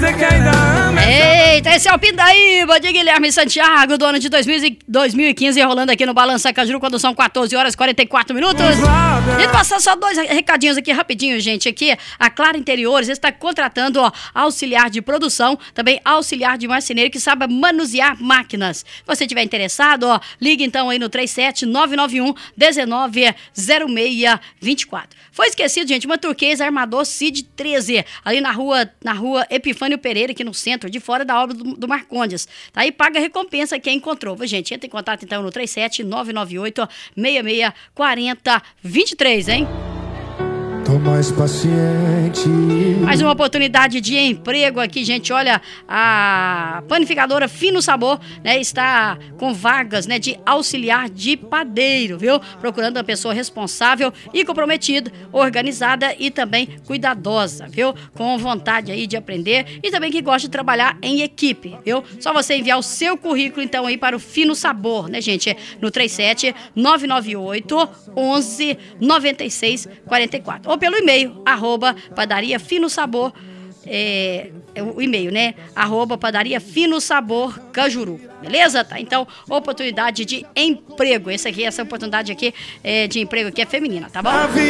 dizer que ainda ama. Eita, esse é o Pindaíba de Guilherme Santiago, do ano de 2015, rolando aqui no Balança Cajuru, quando são 14 horas e 44 minutos. E passar só dois recadinhos aqui rapidinho, gente. Aqui, a Clara Interiores está contratando auxiliar de produção, também auxiliar de marceneiro que sabe manusear máquinas. Se você estiver interessado, ligue então aí no 37991-190624. Foi esquecido, gente, uma turquesa armador CID 13, ali na rua Epifânio Pereira, aqui no centro, de fora da obra do Marcondes. Tá aí, paga a recompensa quem encontrou. Gente, entra em contato então no 37998-664023, hein? Tô mais paciente. Mais uma oportunidade de emprego aqui, gente. Olha, a panificadora Fino Sabor, né, está com vagas, né, de auxiliar de padeiro, viu? Procurando uma pessoa responsável e comprometida, organizada e também cuidadosa, viu? Com vontade aí de aprender e também que gosta de trabalhar em equipe, viu? Só você enviar o seu currículo, então, aí para o Fino Sabor, né, gente? No 37-998-11-9644. Ou pelo e-mail, @padaria Fino Sabor, o e-mail, né? @padaria Fino Sabor Cajuru, beleza? Tá? Então, oportunidade de emprego. Essa oportunidade aqui de emprego aqui é feminina, tá bom?